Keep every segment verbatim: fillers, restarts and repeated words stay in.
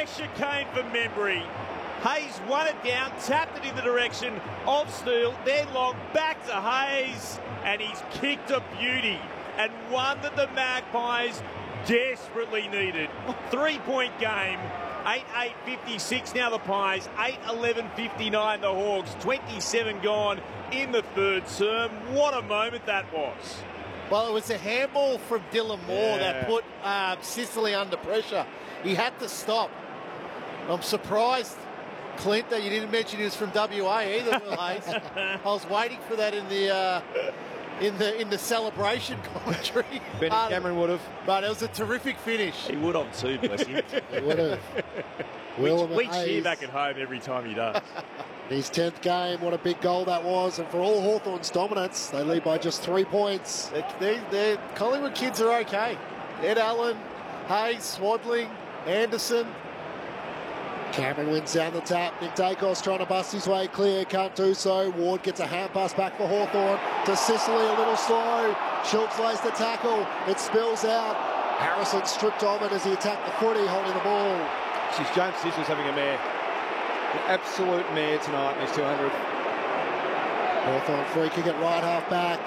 pressure came from Membry. Hayes won it down, tapped it in the direction of Steele, then long back to Hayes, and he's kicked a beauty, and one that the Magpies desperately needed. Three-point game, eight eight fifty-six now the Pies, eight eleven fifty-nine the Hawks, twenty-seven gone in the third term. What a moment that was. Well, it was a handball from Dylan Moore Yeah. that put uh, Sicily under pressure. He had to stop. I'm surprised, Clint, that you didn't mention he was from W A either, Will Hayes. I was waiting for that in the uh, in the in the celebration commentary. Benny Um, Cameron would have. But it was a terrific finish. He would have too, bless him. He would have. we Will we Hayes, cheer back at home every time he does. his tenth game, what a big goal that was. And for all Hawthorn's dominance, they lead by just three points. The, the, the Collingwood kids are okay. Ed Allen, Hayes, Swadling, Anderson. Cameron wins down the tap. Nick Dacos trying to bust his way clear. Can't do so. Ward gets a hand pass back for Hawthorn. To Sicily, a little slow. Schultz lays the tackle. It spills out. Harrison stripped on it as he attacked the footy, holding the ball. She's James Sissel's having a mare. An absolute mare tonight in his two hundred. Hawthorn free kick at right half back.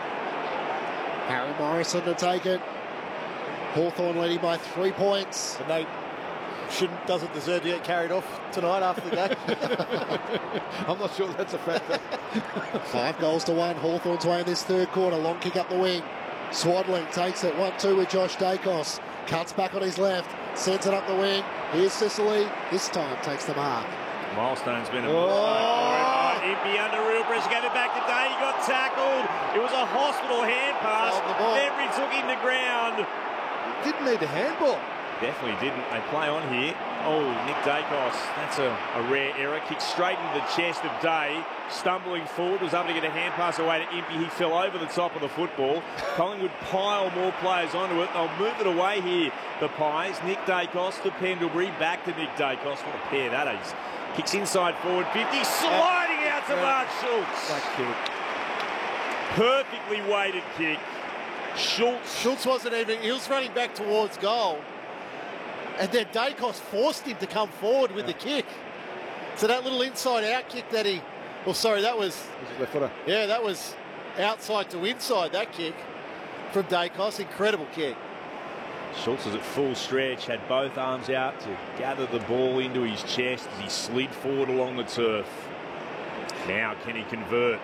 Harry Morrison to take it. Hawthorn leading by three points. And they shouldn't, doesn't deserve to get carried off tonight after the game. I'm not sure that's a factor. Five goals to one. Hawthorn's way in this third quarter. Long kick up the wing. Swadling takes it. one two with Josh Dacos. Cuts back on his left. Sends it up the wing. Here's Sicily. This time takes the mark. Milestone's been a Oh. Impey under real pressure, gave it back to Day, he got tackled. It was a hospital hand pass. Held the ball. Membry took him to ground. Didn't need the handball. Definitely didn't. They play on here. Oh, Nick Dacos, that's a, a rare error. Kicked straight into the chest of Day. Stumbling forward, was able to get a hand pass away to Impey. He fell over the top of the football. Collingwood pile more players onto it. They'll move it away here, the Pies. Nick Dacos to Pendlebury, back to Nick Dacos. What a pair that is. Kicks inside forward, fifty, sliding out to Mark Schultz. That kick. Perfectly weighted kick. Schultz. Schultz wasn't even, he was running back towards goal. And then Dacos forced him to come forward with the kick. So that little inside out kick that he, well, sorry, that was, This is left footer. yeah, that was outside to inside, that kick from Dacos. Incredible kick. Schultz is at full stretch, had both arms out to gather the ball into his chest as he slid forward along the turf. Now can he convert?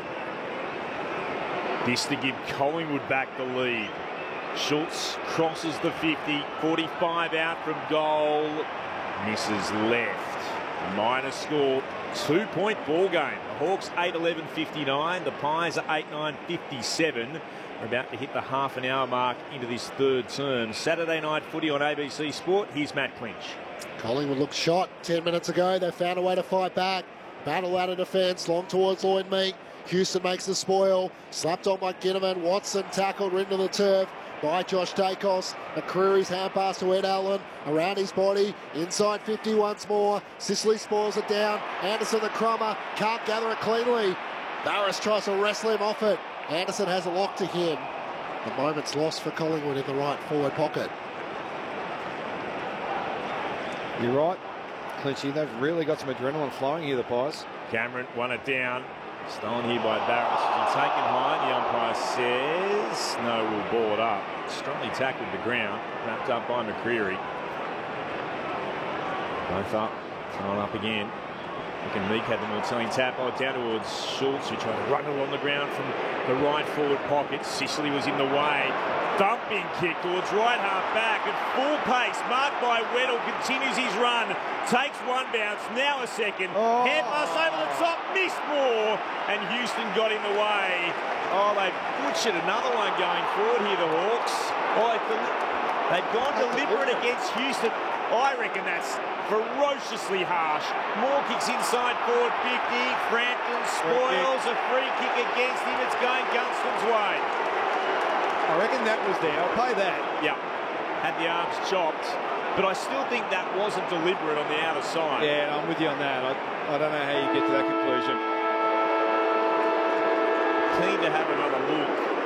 This to give Collingwood back the lead. Schultz crosses the fifty, forty-five out from goal, misses left. Minor score, two-point ball game. The Hawks eight eleven fifty-nine, the Pies are eight nine fifty-seven. We're about to hit the half an hour mark into this third term. Saturday night footy on A B C Sport. Here's Matt Clinch. Collingwood looked shot ten minutes ago. They found a way to fight back. Battle out of defence, long towards Lloyd Meek. Houston makes the spoil. Slapped on by Ginnivan. Watson tackled into the turf by Josh Dacos. McCreary's hand pass to Ed Allen. Around his body. Inside fifty once more. Sicily spoils it down. Anderson the crummer. Can't gather it cleanly. Barris tries to wrestle him off it. Anderson has a lock to him. The moment's lost for Collingwood in the right forward pocket. You're right, Clinchy. They've really got some adrenaline flowing here, the Pies. Cameron won it down. Stolen here by Barris. Is he taken high? The umpire says no, we'll ball it up. Strongly tackled the ground. Wrapped up by McCreary. Both up. Thrown up again. And Meek had the more telling tap. Oh, down towards Schultz, who tried to run along the ground from the right forward pocket. Sicily was in the way. Thumping kick towards right half back at full pace. Marked by Weddle, continues his run. Takes one bounce, now a second. Oh. Hand pass over the top, missed more. And Houston got in the way. Oh, they butchered another one going forward here, the Hawks. Oh, they they've gone deliberate against Houston. I reckon that's ferociously harsh. More kicks inside forward fifty. Frampton spoils a free kick against him. It's going Gunston's way. I reckon that was there. I'll pay that. Yeah, had the arms chopped. But I still think that wasn't deliberate on the outer side. Yeah, I'm with you on that. I, I don't know how you get to that conclusion. Keen to have another look.